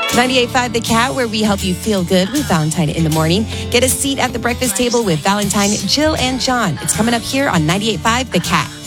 98.5 The Cat, where we help you feel good with Valentine in the morning. Get a seat at the breakfast table with Valentine, Jill, and John. It's coming up here on 98.5 The Cat.